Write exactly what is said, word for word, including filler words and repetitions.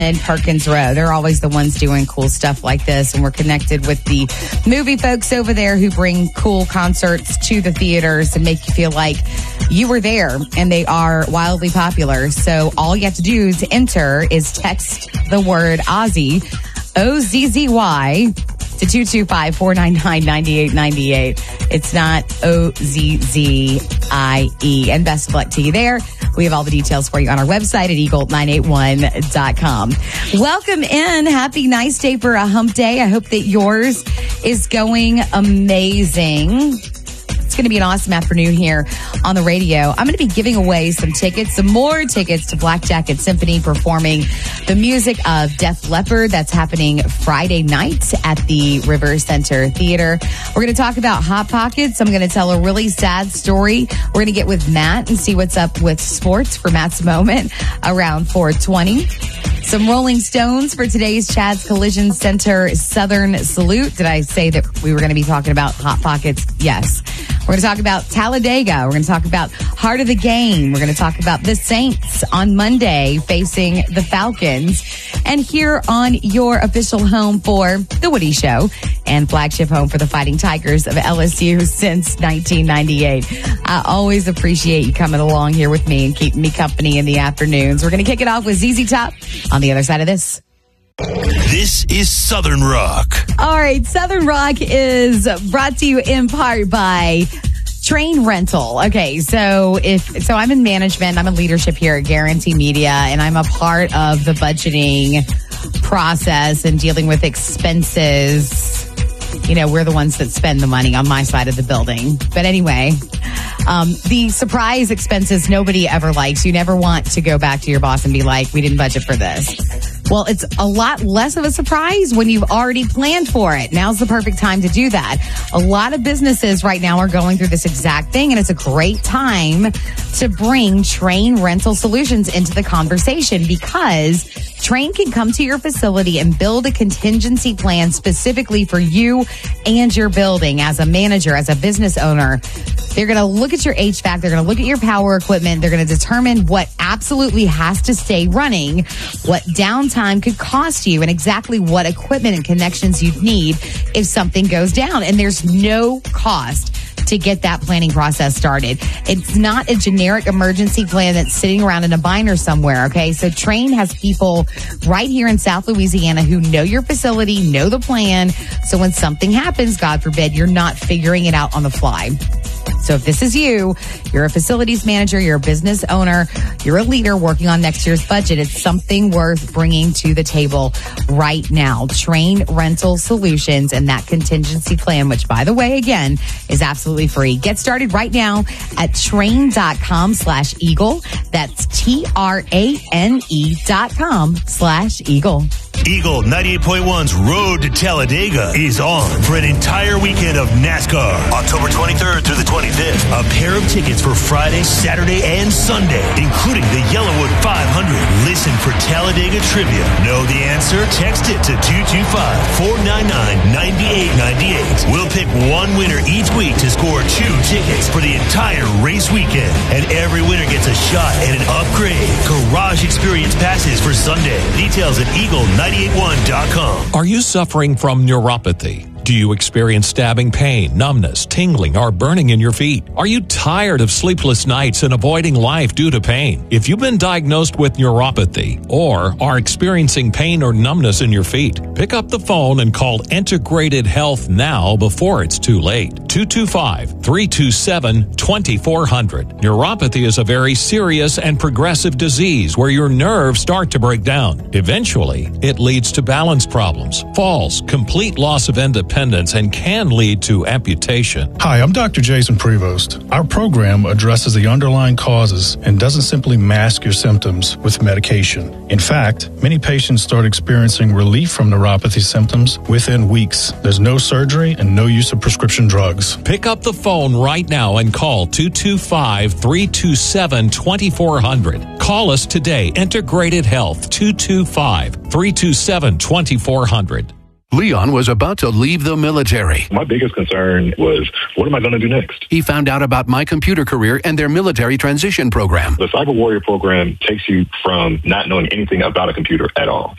in Perkins Row. They're always the ones doing cool stuff like this. And we're connected with the movie folks over there who bring cool concerts to the theaters and make you feel like you were there. And they are wildly popular. So all you have to do to enter is text the word Ozzy, O Z Z Y, to two two five, four nine nine, nine eight nine eight. It's not O Z Z I E. And best of luck to you there. We have all the details for you on our website at eagle nine eight one dot com. Welcome in. Happy nice day for a hump day. I hope that yours is going amazing. It's going to be an awesome afternoon here on the radio. I'm going to be giving away some tickets, some more tickets to Black Jacket Symphony performing the music of Def Leppard. That's happening Friday night at the River Center Theater. We're going to talk about Hot Pockets. I'm going to tell a really sad story. We're going to get with Matt and see what's up with sports for Matt's moment around four twenty. Some Rolling Stones for today's Chad's Collision Center Southern Salute. Did I say that we were going to be talking about Hot Pockets? Yes. We're going to talk about Talladega. We're going to talk about Heart of the Game. We're going to talk about the Saints on Monday facing the Falcons. And here on your official home for The Woody Show and flagship home for the Fighting Tigers of L S U since nineteen ninety-eight. I always appreciate you coming along here with me and keeping me company in the afternoons. We're going to kick it off with Z Z Top on the other side of this. This is Southern Rock. All right, Southern Rock is brought to you in part by Train Rental. Okay, so if so I'm in management, I'm in leadership here at Guarantee Media, and I'm a part of the budgeting process and dealing with expenses. You know, we're the ones that spend the money on my side of the building. But anyway, um, the surprise expenses nobody ever likes. You never want to go back to your boss and be like, we didn't budget for this. Well, it's a lot less of a surprise when you've already planned for it. Now's the perfect time to do that. A lot of businesses right now are going through this exact thing, and it's a great time to bring Train Rental Solutions into the conversation because Train can come to your facility and build a contingency plan specifically for you and your building. As a manager, as a business owner, they're going to look at your H V A C. They're going to look at your power equipment. They're going to determine what absolutely has to stay running, what downtime could cost you, and exactly what equipment and connections you'd need if something goes down. And there's no cost to get that planning process started. It's not a generic emergency plan that's sitting around in a binder somewhere, okay? So Train has people right here in South Louisiana who know your facility, know the plan, so when something happens, God forbid, you're not figuring it out on the fly. So if this is you, you're a facilities manager, you're a business owner, you're a leader working on next year's budget, it's something worth bringing to the table right now. Train Rental Solutions and that contingency plan, which, by the way, again, is absolutely free. Get started right now at train.com slash Eagle. That's T-R-A-N-E dot com slash Eagle. Eagle ninety-eight point one's Road to Talladega is on for an entire weekend of NASCAR. October twenty-third through the twenty-fifth. A pair of tickets for Friday, Saturday, and Sunday, including the Yellowwood five hundred. Listen for Talladega trivia. Know the answer? Text it to two two five, four nine nine, nine eight nine eight. We'll pick one winner each week to score two tickets for the entire race weekend. And every winner gets a shot at an upgrade. Garage Experience passes for Sunday. Details at Eagle ninety-eight one dot com. Are you suffering from neuropathy? Do you experience stabbing pain, numbness, tingling, or burning in your feet? Are you tired of sleepless nights and avoiding life due to pain? If you've been diagnosed with neuropathy or are experiencing pain or numbness in your feet, pick up the phone and call Integrated Health now before it's too late. two two five, three two seven, two four zero zero. Neuropathy is a very serious and progressive disease where your nerves start to break down. Eventually, it leads to balance problems, falls, complete loss of independence, and can lead to amputation. Hi, I'm Doctor Jason Prevost. Our program addresses the underlying causes and doesn't simply mask your symptoms with medication. In fact, many patients start experiencing relief from neuropathy symptoms within weeks. There's no surgery and no use of prescription drugs. Pick up the phone right now and call two two five, three two seven, two four zero zero. Call us today, Integrated Health, two two five, three two seven, two four zero zero. Leon was about to leave the military. My biggest concern was, what am I going to do next? He found out about My Computer Career and their military transition program. The Cyber Warrior program takes you from not knowing anything about a computer at all